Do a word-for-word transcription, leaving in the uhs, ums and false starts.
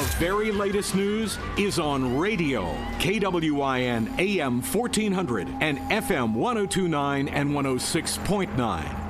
very latest news is on radio. K W I N A M fourteen hundred and F M ten twenty-nine and one oh six point nine.